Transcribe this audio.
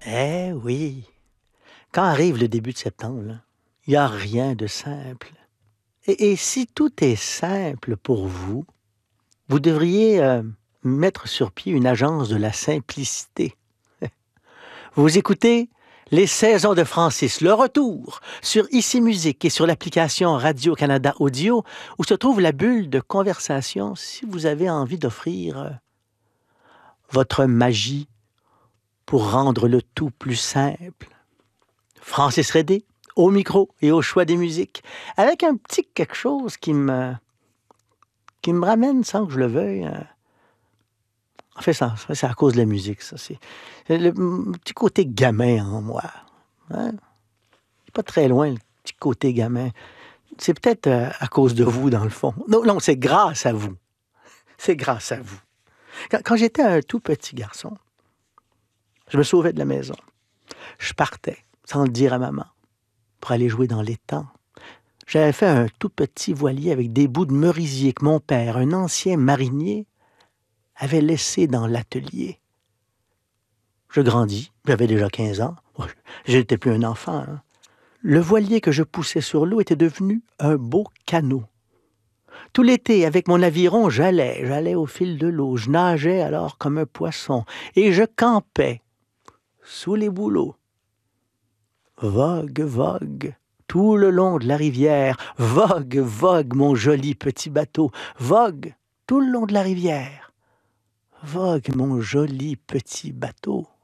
Eh oui, quand arrive le début de septembre, il n'y a rien de simple. Et si tout est simple pour vous, vous devriez mettre sur pied une agence de la simplicité. Vous écoutez Les Saisons de Francis, le retour sur Ici Musique et sur l'application Radio-Canada Audio, où se trouve la bulle de conversation si vous avez envie d'offrir votre magie pour rendre le tout plus simple. Francis Redé, au micro et au choix des musiques, avec un petit quelque chose qui me ramène sans que je le veuille. En fait, c'est à cause de la musique, ça. C'est le petit côté gamin en moi. Hein? Pas très loin, le petit côté gamin. C'est peut-être à cause de vous, dans le fond. Non, non, c'est grâce à vous. C'est grâce à vous. Quand j'étais un tout petit garçon, je me sauvais de la maison. Je partais, sans le dire à maman, pour aller jouer dans l'étang. J'avais fait un tout petit voilier avec des bouts de merisier que mon père, un ancien marinier, avait laissé dans l'atelier. Je grandis, j'avais déjà 15 ans. Je n'étais plus un enfant. Hein. Le voilier que je poussais sur l'eau était devenu un beau canot. Tout l'été, avec mon aviron, j'allais au fil de l'eau. Je nageais alors comme un poisson et je campais sous les bouleaux. Vogue, vogue, tout le long de la rivière. Vogue, vogue, mon joli petit bateau. Vogue, tout le long de la rivière. Vogue, mon joli petit bateau.